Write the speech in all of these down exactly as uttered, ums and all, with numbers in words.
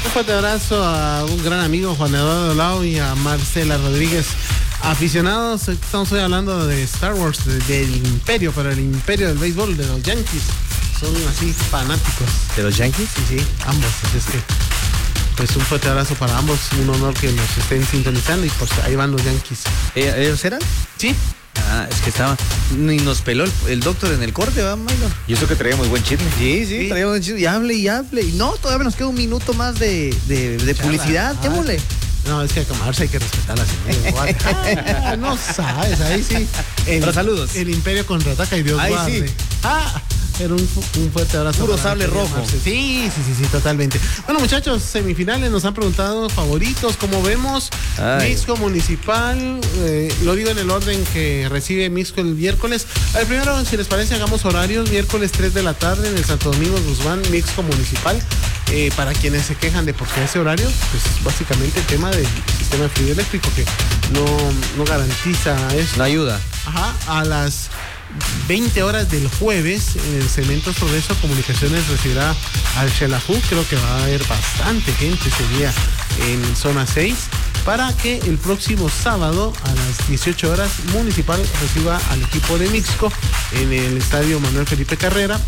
Un fuerte abrazo a un gran amigo, Juan Eduardo Lau, y a Marcela Rodríguez. Aficionados, estamos hoy hablando de Star Wars, de, del Imperio, pero el Imperio del béisbol, de los Yankees. Son así fanáticos. ¿De los Yankees? Sí, sí, ambos. Así es que, pues un fuerte abrazo para ambos. Un honor que nos estén sintonizando y pues ahí van los Yankees. ¿Ellos eran? Sí. Ah, es que estaba. Ni nos peló el, el doctor en el corte, ¿va, Milo? Y eso que traía muy buen chisme. Sí, sí, Sí. traía buen chisme. Y hable y hable. Y no, todavía nos queda un minuto más de, de, de publicidad. Ah, Démosle. No, es que a Camarse hay que respetar la señal. Ah, no sabes, ahí sí. El, Pero saludos. El Imperio contraataca y Dios Ahí guarde. sí. Ah, era un, un fuerte abrazo. Puro para sable Antonio rojo. Marce. Sí, sí, sí, sí, totalmente. Bueno, muchachos, semifinales nos han preguntado favoritos. Como vemos, Ay. Mixco Municipal, eh, lo digo en el orden que recibe Mixco el miércoles. A ver, primero, si les parece, hagamos horarios. Miércoles tres de la tarde en el Santo Domingo Guzmán, Mixco Municipal. Eh, para quienes se quejan de por qué ese horario, pues básicamente el tema del sistema de fluido eléctrico que no, no garantiza eso. No ayuda. Ajá, a las veinte horas del jueves en el Cementos Progreso Comunicaciones recibirá al Xelajú. Creo que va a haber bastante gente ese día en zona seis, para que el próximo sábado a las dieciocho horas Municipal reciba al equipo de Mixco en el estadio Manuel Felipe Carrera.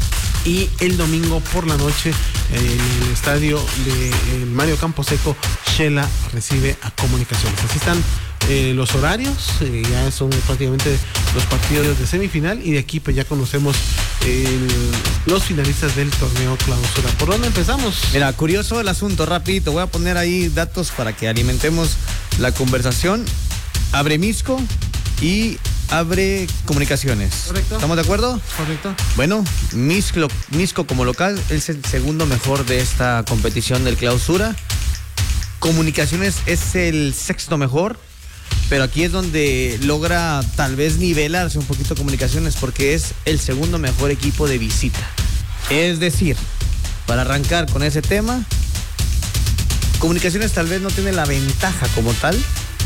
Y el domingo por la noche en el estadio de Mario Camposeco, Xela recibe a Comunicaciones. Así están eh, los horarios, eh, ya son prácticamente los partidos de semifinal, y de aquí pues ya conocemos el, los finalistas del torneo clausura. ¿Por dónde empezamos? Mira, curioso el asunto, rapidito. Voy a poner ahí datos para que alimentemos la conversación. Abre Mixco y abre Comunicaciones. Correcto. ¿Estamos de acuerdo? Correcto. Bueno, Mixco, Mixco como local es el segundo mejor de esta competición del clausura. Comunicaciones es el sexto mejor, pero aquí es donde logra tal vez nivelarse un poquito Comunicaciones, porque es el segundo mejor equipo de visita. Es decir, para arrancar con ese tema, Comunicaciones tal vez no tiene la ventaja como tal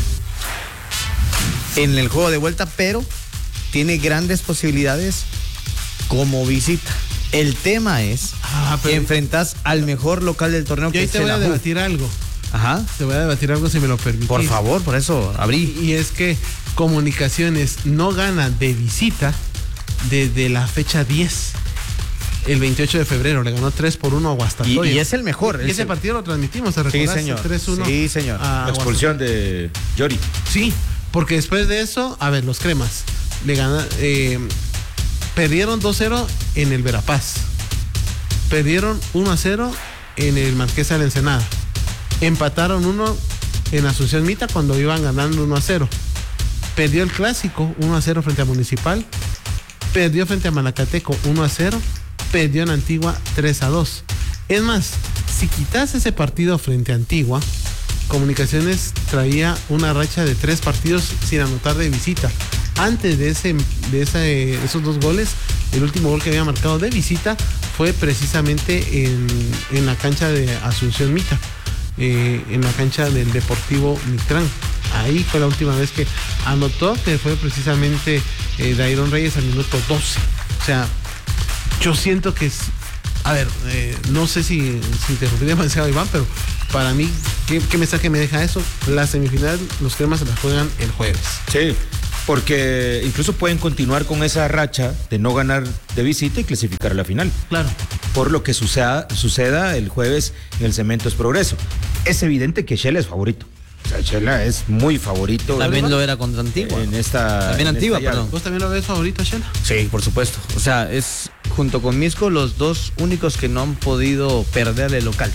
en el juego de vuelta, pero tiene grandes posibilidades como visita. El tema es Ah, que pero enfrentas al mejor local del torneo, yo que ahí es te voy a Xelajú. debatir algo. Ajá. Te voy a debatir algo si me lo permitís. Por favor, por eso abrí. Y es que Comunicaciones no gana de visita desde la fecha diez. El veintiocho de febrero le ganó tres por uno a Y, Guastatoya. y es el mejor. Y es ese el- partido lo transmitimos, ¿te Sí, recuerdas? señor. tres uno Sí, señor. a La expulsión de Yori. Guastatoya. Sí, porque después de eso, a ver, los cremas le ganan, eh, perdieron dos cero en el Verapaz. Perdieron uno a cero en el Marqués de la Ensenada. Empataron uno en Asunción Mita cuando iban ganando uno a cero. Perdió el clásico uno a cero frente a Municipal. Perdió frente a Malacateco uno a cero. Perdió en Antigua tres a dos. Es más, si quitas ese partido frente a Antigua, Comunicaciones traía una racha de tres partidos sin anotar de visita. Antes de ese, de ese, esos dos goles, el último gol que había marcado de visita fue precisamente en, en la cancha de Asunción Mita, eh, en la cancha del Deportivo Mitrán. Ahí fue la última vez que anotó, que fue precisamente eh, Dairon Reyes al minuto doce. O sea, yo siento que es, a ver, eh, no sé si, si interrumpí demasiado, Iván, pero para mí, ¿qué, qué mensaje me deja eso? La semifinal, los cremas se la juegan el jueves. Sí, porque incluso pueden continuar con esa racha de no ganar de visita y clasificar a la final. Claro. Por lo que suceda, suceda el jueves en el Cementos Progreso. Es evidente que Xela es favorito. O sea, Xela es muy favorito. También lo era contra Antigua. En esta. También en Antigua, esta llave. perdón. ¿Vos también lo ves favorito, Xela? Sí, por supuesto. O sea, es junto con Mixco los dos únicos que no han podido perder el local.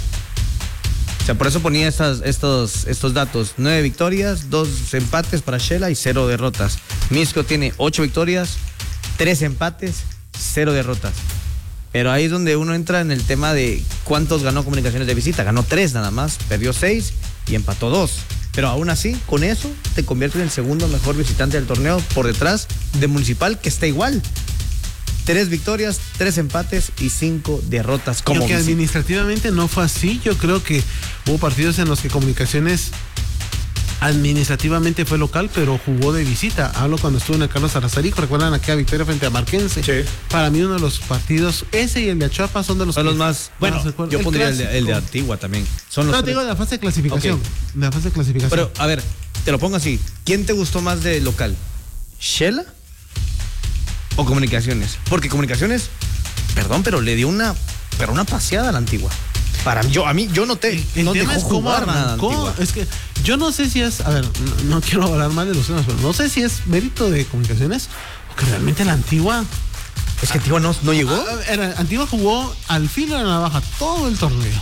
O sea, por eso ponía estas, estos, estos datos. Nueve victorias, dos empates para Xela y cero derrotas. Mixco tiene ocho victorias, tres empates, cero derrotas. Pero ahí es donde uno entra en el tema de cuántos ganó Comunicaciones de visita. Ganó tres nada más, perdió seis y empató dos. Pero aún así, con eso, te conviertes en el segundo mejor visitante del torneo por detrás de Municipal, que está igual. Tres victorias, tres empates y cinco derrotas como Creo que visita. administrativamente no fue así. Yo creo que hubo partidos en los que Comunicaciones administrativamente fue local, pero jugó de visita. Hablo cuando estuvo en el Carlos Arazarico. ¿Recuerdan aquella victoria frente a Marquense? Sí. Para mí uno de los partidos, ese y el de Achuapa son de los, Son los que más. Bueno, más recuerdo. yo El pondría el de, el de clásico. Antigua también. Son los No, tres. te digo de la fase de clasificación. Ok. De la fase de clasificación. Pero, a ver, te lo pongo así. ¿Quién te gustó más de local? ¿Shela o Comunicaciones? Porque Comunicaciones, perdón, pero le dio una, pero una paseada a la Antigua. Para mí, yo, a mí, yo noté, el no tema dejó es cómo jugar nada arrancó. Antigua. Es que yo no sé si es, a ver, no, no quiero hablar mal de los temas, pero no sé si es mérito de Comunicaciones o que realmente la Antigua. Es que Antigua no, no llegó. Ah, era, Antigua jugó al filo de la navaja todo el torneo.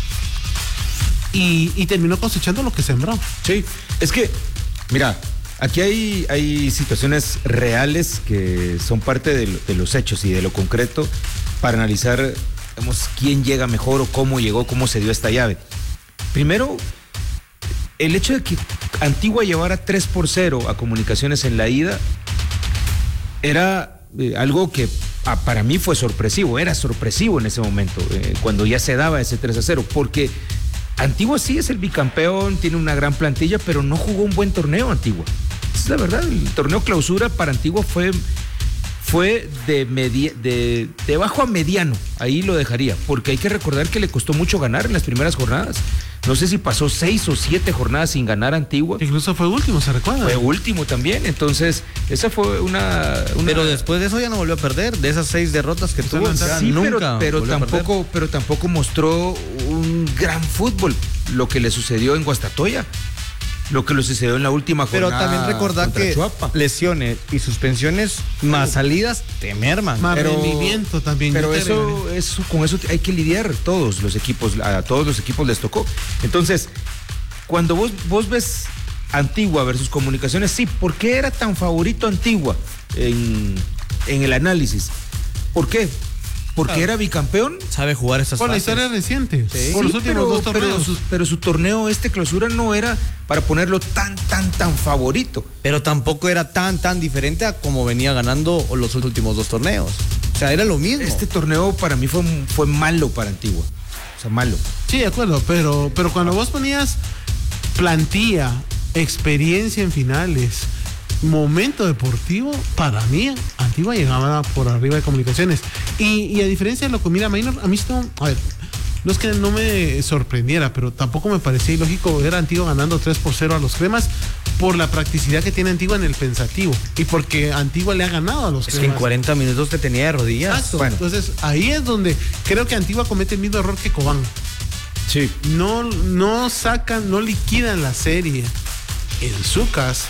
Y, y terminó cosechando lo que sembró. Sí, es que, mira, aquí hay, hay situaciones reales que son parte de, lo- de los hechos y de lo concreto para analizar, digamos, quién llega mejor o cómo llegó, cómo se dio esta llave. Primero, el hecho de que Antigua llevara tres por cero a Comunicaciones en la ida era eh, algo que ah, para mí fue sorpresivo, era sorpresivo en ese momento, eh, cuando ya se daba ese tres a cero, porque Antigua sí es el bicampeón, tiene una gran plantilla, pero no jugó un buen torneo Antigua. Esa es la verdad, el torneo clausura para Antigua fue, fue de, media, de, de bajo a mediano, ahí lo dejaría, porque hay que recordar que le costó mucho ganar en las primeras jornadas. No sé si pasó seis o siete jornadas sin ganar Antigua. Incluso fue último, ¿se recuerda? Fue último también, entonces esa fue una... una... Pero después de eso ya no volvió a perder. De esas seis derrotas que tuvo, ya Sí, nunca pero, pero volvió a perder. tampoco, pero tampoco mostró un gran fútbol, lo que le sucedió en Guastatoya, lo que le sucedió en la última Pero jornada. también recordar contra que Chuapa. lesiones y suspensiones más salidas te merman. Más pero- rendimiento también. Pero yo te agregaría. eso, eso, con eso hay que lidiar todos los equipos, a todos los equipos les tocó. Entonces, cuando vos, vos ves Antigua versus Comunicaciones, sí, ¿por qué era tan favorito Antigua en, en el análisis? ¿Por qué? Porque Claro. era bicampeón. Sabe jugar esas Por la fases. historia reciente. Sí. Por los Sí, últimos pero, dos torneos. Pero su, pero su torneo, este clausura, no era para ponerlo tan, tan, tan favorito. Pero tampoco era tan, tan diferente a como venía ganando los últimos dos torneos. O sea, era lo mismo. Este torneo para mí fue, fue malo para Antigua. O sea, malo. Sí, de acuerdo, pero, pero cuando vos ponías plantilla, experiencia en finales, momento deportivo, para mí Antigua llegaba por arriba de Comunicaciones. Y, y a diferencia de lo que mira Maynor, a mí esto, a ver, no es que no me sorprendiera, pero tampoco me parecía ilógico ver a Antigua ganando tres por cero a los Cremas por la practicidad que tiene Antigua en el pensativo y porque Antigua le ha ganado a los Es que en Cremas. cuarenta minutos te tenía de rodillas. Exacto. Bueno. Entonces ahí es donde creo que Antigua comete el mismo error que Cobán. Sí. No, no sacan, no liquidan la serie en su casa,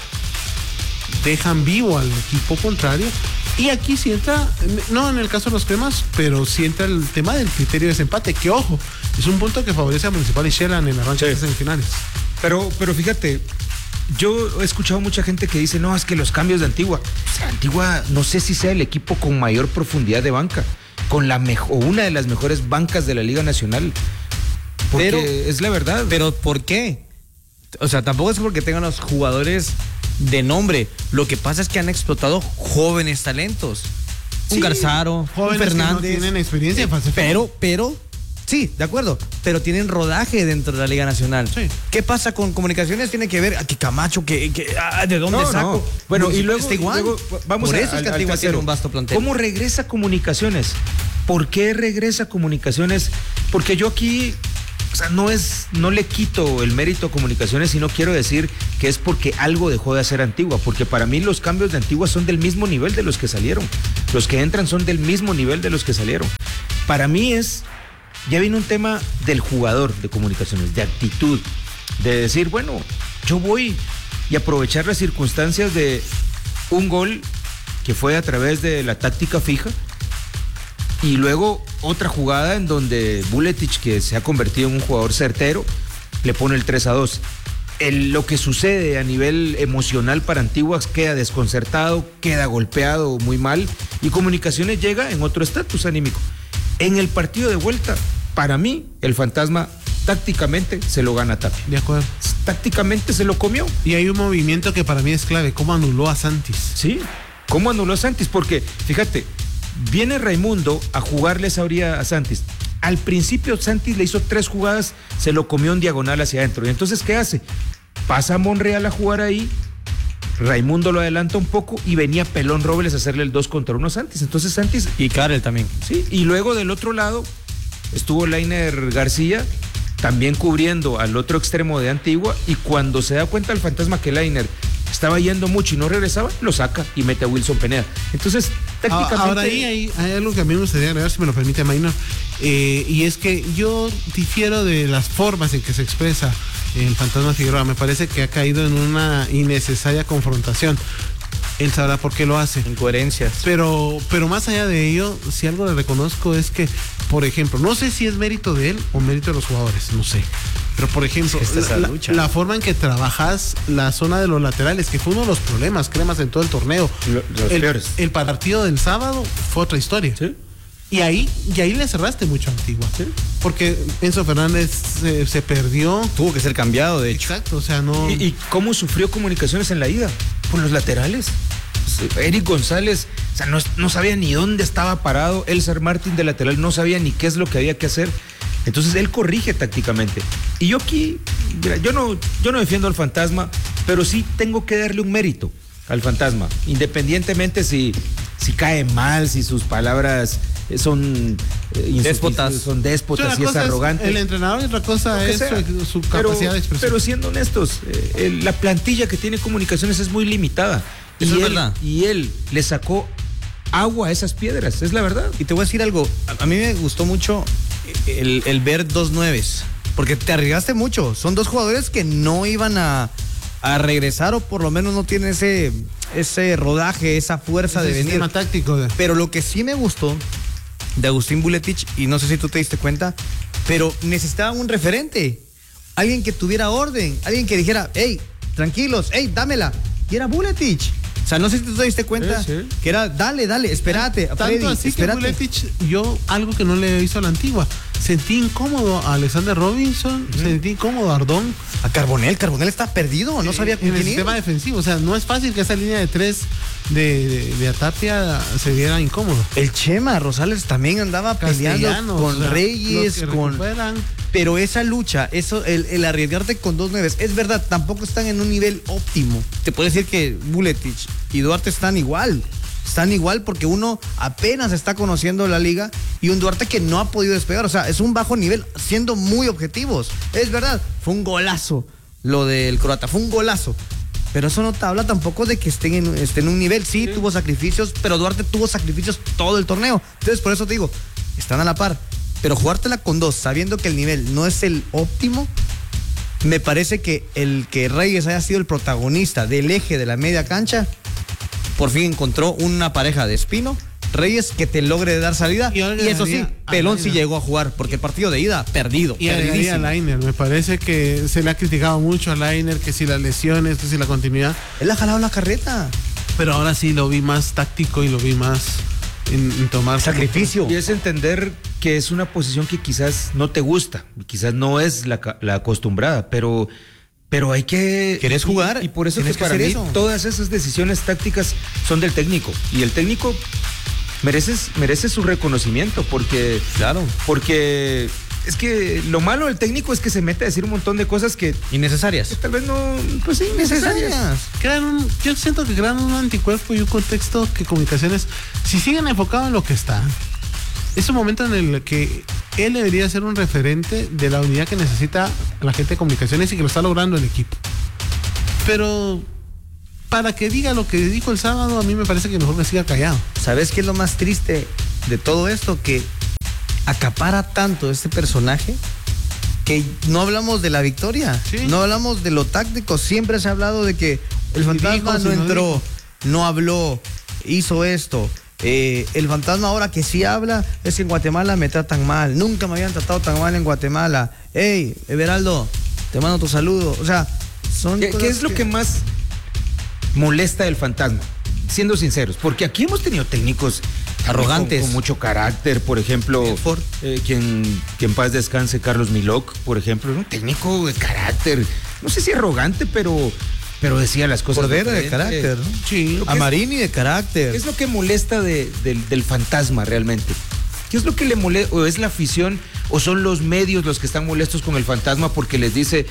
dejan vivo al equipo contrario. Y aquí sí entra, no en el caso de los Cremas, pero sí entra el tema del criterio de desempate, que ojo, es un punto que favorece a Municipal y Shela en el arranque Sí. de las semifinales. Pero, pero fíjate, yo he escuchado mucha gente que dice, no, es que los cambios de Antigua. O sea, Antigua, no sé si sea el equipo con mayor profundidad de banca, con la mejor, una de las mejores bancas de la Liga Nacional. Porque Pero- es la verdad. Pero ¿por qué? O sea, tampoco es porque tengan los jugadores de nombre. Lo que pasa es que han explotado jóvenes talentos. Un Sí, Garzaro, un jóvenes que no Fernández. tienen experiencia en fase final. Pero, pero, sí, de acuerdo. Pero tienen rodaje dentro de la Liga Nacional. Sí. ¿Qué pasa con Comunicaciones? Tiene que ver a que Camacho, que, que- ah, ¿de dónde No, saco? no. Bueno, y luego, está igual. luego vamos Por a, eso es al- que al Antigua casero. tiene un vasto plantel. ¿Cómo regresa Comunicaciones? ¿Por qué regresa Comunicaciones? Porque yo aquí, o sea, no es, no le quito el mérito a Comunicaciones y no quiero decir que es porque algo dejó de hacer Antigua, porque para mí los cambios de Antigua son del mismo nivel de los que salieron. Los que entran son del mismo nivel de los que salieron. Para mí es, ya viene un tema del jugador de Comunicaciones, de actitud, de decir, bueno, yo voy y aprovechar las circunstancias de un gol que fue a través de la táctica fija y luego otra jugada en donde Buletich, que se ha convertido en un jugador certero, le pone el tres a dos. El, lo que sucede a nivel emocional para Antigua queda desconcertado, queda golpeado muy mal y Comunicaciones llega en otro estatus anímico. En el partido de vuelta, para mí, el fantasma tácticamente se lo gana Tapia. De acuerdo. Tácticamente se lo comió. Y hay un movimiento que para mí es clave, cómo anuló a Santis. Sí, ¿cómo anuló a Santis? Porque, fíjate, viene Raimundo a jugarle esa orilla a Santis. Al principio Santis le hizo tres jugadas, se lo comió en diagonal hacia adentro. Y entonces, ¿qué hace? pasa Monreal a jugar ahí, Raimundo lo adelanta un poco y venía Pelón Robles a hacerle el dos contra uno a Santis. Entonces Santis... Y Karel también. Sí, y luego del otro lado estuvo Lainer García también cubriendo al otro extremo de Antigua, y cuando se da cuenta el fantasma que Lainer estaba yendo mucho y no regresaba, lo saca y mete a Wilson Pineda. Entonces, tácticamente... Ahora ahí hay, hay algo que a mí me gustaría agregar, si me lo permite, Maynor, eh, y es que yo difiero de las formas en que se expresa el fantasma Figueroa. Me parece que ha caído en una innecesaria confrontación. Él sabrá por qué lo hace. Incoherencias. Pero, pero más allá de ello, si algo le reconozco es que, por ejemplo, no sé si es mérito de él o mérito de los jugadores, no sé. Pero, por ejemplo, es que esta es la, la, lucha. la forma en que trabajas la zona de los laterales, que fue uno de los problemas, cremas, en todo el torneo. Lo, los el, peores. el partido del sábado fue otra historia. ¿Sí? Y ahí, y ahí le cerraste mucho a Antigua. ¿Sí? Porque Enzo Fernández se, se perdió. Tuvo que ser cambiado, de hecho. Exacto, o sea, no... ¿Y, y cómo sufrió Comunicaciones en la ida? Por los laterales. Eric González, o sea, no, no sabía ni dónde estaba parado. Elzar Martín de lateral no sabía ni qué es lo que había que hacer. Entonces él corrige tácticamente. Y yo aquí, mira, yo no, yo no defiendo al fantasma, pero sí tengo que darle un mérito al fantasma, independientemente si, si cae mal, si sus palabras son eh, déspotas, son déspotas y es arrogante. Es el entrenador, y otra cosa es su, su capacidad pero, de expresión. Pero siendo honestos, eh, el, la plantilla que tiene Comunicaciones es muy limitada. Eso y es él, verdad. Y él le sacó agua a esas piedras, es la verdad. Y te voy a decir algo, a, a mí me gustó mucho el, el ver dos nueves, porque te arriesgaste mucho. Son dos jugadores que no iban a, a regresar, o por lo menos no tienen ese, ese rodaje, esa fuerza Ese de venir. sistema táctico de... Pero lo que sí me gustó de Agustín Buletich, y no sé si tú te diste cuenta, pero necesitaban un referente, alguien que tuviera orden, alguien que dijera, hey, tranquilos, hey, dámela. Y era Buletich. O sea, no sé si tú te diste cuenta sí, sí. que era, dale, dale, espérate, Tanto Freddy, así espérate. que Buletich, yo algo que no le hizo a la Antigua, sentí incómodo a Alexander Robinson, uh-huh. sentí incómodo a Ardón. A Carbonell, Carbonell está perdido, no sabía con en el quién sistema ir. defensivo, o sea, no es fácil que esa línea de tres de, de, de Atapia se viera incómodo. El Chema Rosales también andaba peleando con o sea, Reyes, con... recuperan. Pero esa lucha, eso, el, el arriesgarte con dos nueves, es verdad, tampoco están en un nivel óptimo. Te puedo decir que Buletich y Duarte están igual. Están igual porque uno apenas está conociendo la liga y un Duarte que no ha podido despegar. O sea, es un bajo nivel, siendo muy objetivos. Es verdad, fue un golazo lo del croata, fue un golazo. Pero eso no te habla tampoco de que estén en, estén en un nivel. Sí, sí, tuvo sacrificios, pero Duarte tuvo sacrificios todo el torneo. Entonces, por eso te digo, están a la par. Pero jugártela con dos, sabiendo que el nivel no es el óptimo, me parece que el que Reyes haya sido el protagonista del eje de la media cancha, por fin encontró una pareja de Espino, Reyes, que te logre dar salida. Y, y eso sí, Pelón sí llegó a jugar, porque el partido de ida, perdido. Y a Lainer, me parece que se le ha criticado mucho a Lainer, que si las lesiones, que si la continuidad. Él ha jalado la carreta. Pero ahora sí lo vi más táctico y lo vi más en, en tomar sacrificio. Y es entender que es una posición que quizás no te gusta, quizás no es la, la acostumbrada, pero... Pero hay que... ¿Querés jugar? Y, y por eso que para mí eso. Todas esas decisiones tácticas son del técnico. Y el técnico merece, merece su reconocimiento porque... Claro. Porque es que lo malo del técnico es que se mete a decir un montón de cosas que... Innecesarias. Que tal vez no... Pues sí, innecesarias. Crean un, yo siento que crean un anticuerpo y un contexto que Comunicaciones, si siguen enfocados en lo que está, es un momento en el que él debería ser un referente de la unidad que necesita la gente de Comunicaciones y que lo está logrando el equipo. Pero para que diga lo que dijo el sábado, a mí me parece que mejor que siga callado. ¿Sabes qué es lo más triste de todo esto? Que acapara tanto este personaje que no hablamos de la victoria, ¿sí? No hablamos de lo táctico. Siempre se ha hablado de que el fantasma no entró, no habló, hizo esto. Eh, el fantasma ahora que sí habla es que en Guatemala me tratan mal, nunca me habían tratado tan mal en Guatemala. Hey, Everaldo, te mando tu saludo. O sea, son ¿Qué, ¿qué es lo que... que más molesta del fantasma? Siendo sinceros, porque aquí hemos tenido técnicos arrogantes, con, con mucho carácter, por ejemplo, eh, quien, quien en paz descanse, Carlos Milok, por ejemplo, un técnico de carácter, no sé si arrogante, pero pero decía las cosas. Cordero de carácter, ¿no? Sí. A Marini de carácter. ¿Qué es lo que molesta de, de, del fantasma realmente? ¿Qué es lo que le molesta? ¿O es la afición o son los medios los que están molestos con el fantasma porque les dice,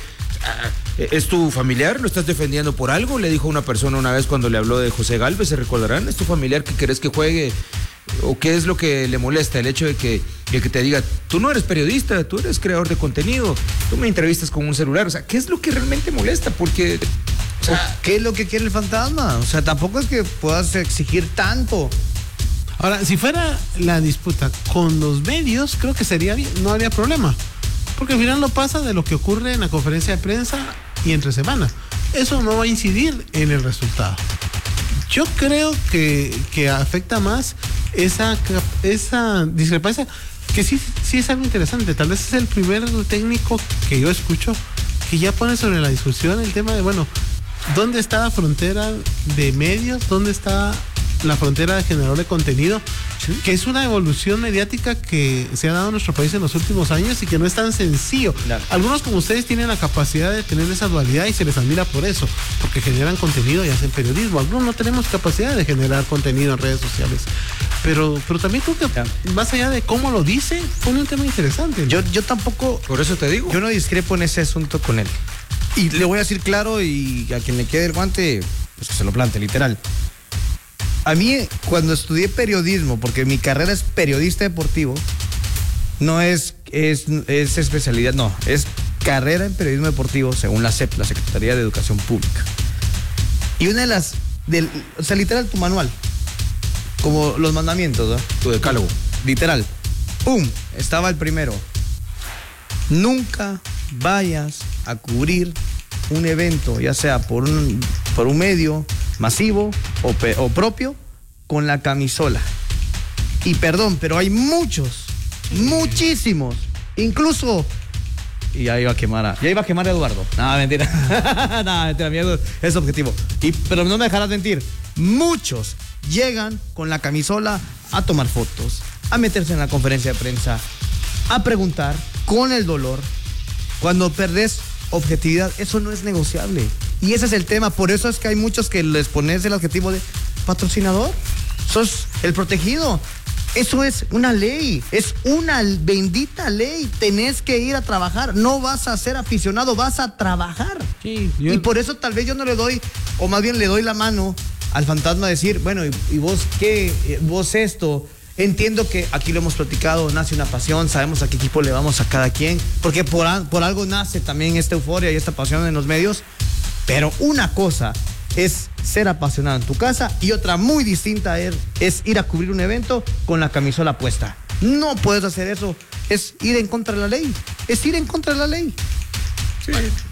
¿Es tu familiar? ¿Lo estás defendiendo por algo? Le dijo una persona una vez cuando le habló de José Gálvez, ¿se recordarán? ¿Es tu familiar que querés que juegue? ¿O qué es lo que le molesta? El hecho de que, de que te diga, tú no eres periodista, tú eres creador de contenido, tú me entrevistas con un celular. O sea, ¿qué es lo que realmente molesta? Porque... O sea, ¿qué es lo que quiere el fantasma? O sea, tampoco es que puedas exigir tanto. Ahora, si fuera la disputa con los medios, creo que sería bien, no habría problema. Porque al final no pasa de lo que ocurre en la conferencia de prensa y entre semana. Eso no va a incidir en el resultado. Yo creo que, que afecta más esa, esa discrepancia, que sí, sí es algo interesante. Tal vez es el primer técnico que yo escucho que ya pone sobre la discusión el tema de, bueno, ¿dónde está la frontera de medios? ¿Dónde está la frontera de generador de contenido? ¿Sí? Que es una evolución mediática que se ha dado en nuestro país en los últimos años y que no es tan sencillo. Claro. Algunos como ustedes tienen la capacidad de tener esa dualidad y se les admira por eso, porque generan contenido y hacen periodismo. Algunos no tenemos capacidad de generar contenido en redes sociales. Pero, pero también creo que claro, más allá de cómo lo dice, fue un tema interesante. Yo, yo tampoco... Por eso te digo. Yo no discrepo en ese asunto con él. Y le voy a decir claro, y a quien le quede el guante, pues que se lo plante, literal. A mí, cuando estudié periodismo, porque mi carrera es periodista deportivo, no es, es, es especialidad, no, es carrera en periodismo deportivo, según la S E P, la Secretaría de Educación Pública. Y una de las, del, o sea, literal, tu manual, como los mandamientos, ¿no? Tu decálogo. Literal, ¡pum! Estaba el primero. Nunca vayas a cubrir un evento, ya sea por un, por un medio masivo o, pe, o propio, con la camisola. Y perdón, pero hay muchos, muchísimos, incluso... Y ya iba a quemar a... Ya iba a quemar a Eduardo. No, mentira. No, mentira, mi Edu es objetivo. Y, pero no me dejarás mentir. Muchos llegan con la camisola a tomar fotos, a meterse en la conferencia de prensa, a preguntar con el dolor. Cuando perdés objetividad, eso no es negociable. Y ese es el tema. Por eso es que hay muchos que les pones el adjetivo de patrocinador. Sos el protegido. Eso es una ley, es una bendita ley. Tenés que ir a trabajar, no vas a ser aficionado, vas a trabajar. Sí, yo... Y por eso tal vez yo no le doy, o más bien le doy la mano al fantasma a decir, bueno, ¿y, y vos qué? ¿Vos esto? Entiendo que aquí lo hemos platicado, nace una pasión, sabemos a qué equipo le vamos a cada quien, porque por, por algo nace también esta euforia y esta pasión en los medios. Pero una cosa es ser apasionado en tu casa y otra muy distinta es, es ir a cubrir un evento con la camisola puesta. No puedes hacer eso, es ir en contra de la ley, es ir en contra de la ley. Sí.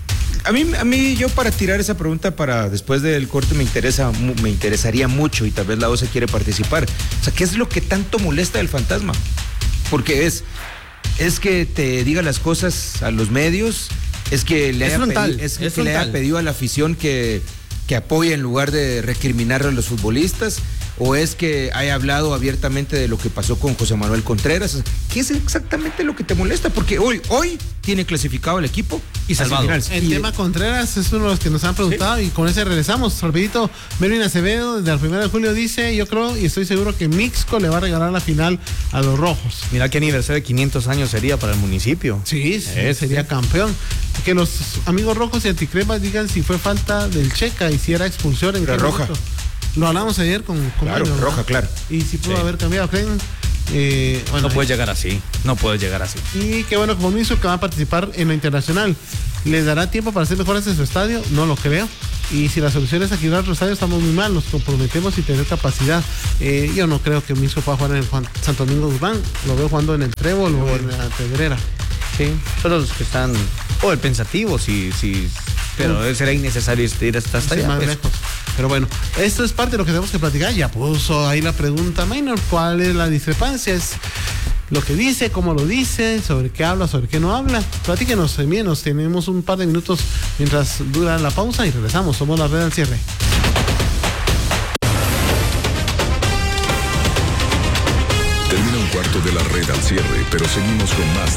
A mí, a mí, yo para tirar esa pregunta para después del corte me interesa, me interesaría mucho y tal vez la O C E quiere participar. O sea, ¿qué es lo que tanto molesta del fantasma? Porque es, es que te diga las cosas a los medios, es que le haya, frontal, pedido, es es que le haya pedido a la afición que, que apoye en lugar de recriminarle a los futbolistas, o es que haya hablado abiertamente de lo que pasó con José Manuel Contreras. ¿Qué es exactamente lo que te molesta? Porque hoy, hoy tiene clasificado el equipo y salvado. El y tema el... Contreras es uno de los que nos han preguntado, ¿sí? Y con ese regresamos. Rapidito, Melvin Acevedo desde el primero de julio dice, yo creo y estoy seguro que Mixco le va a regalar la final a los rojos. Mira qué aniversario de quinientos años sería para el municipio. Sí, sí es, sería sí. campeón. Que los amigos rojos y anticremas digan si fue falta del Checa y si era expulsión en la roja. Momento. Lo hablamos ayer con, con claro, Mario, roja, claro. Y si pudo sí. haber cambiado, ¿creen? Eh, bueno, no puedes llegar así, no puedes llegar así. Y qué bueno como Minso que va a participar en lo internacional. ¿Les dará tiempo para hacer mejoras en su estadio? No lo creo. Y si la solución es alquilar otro estadio, estamos muy mal, nos comprometemos y tener capacidad. Eh, yo no creo que Minso pueda jugar en el Juan, Santo Domingo Guzmán, lo veo jugando en el Trébol o en la Pedrera. Sí, son los que están, o el pensativo, si, si, pero uh, será innecesario ir hasta, hasta sí, allá. Más pues. lejos. Pero bueno, esto es parte de lo que tenemos que platicar. Ya puso ahí la pregunta, Maynor, ¿cuál es la discrepancia? Es lo que dice, cómo lo dice, sobre qué habla, sobre qué no habla. Platíquenos, envíenos, tenemos un par de minutos mientras dura la pausa y regresamos. Somos la Red al Cierre. Termina un cuarto de la Red al Cierre, pero seguimos con más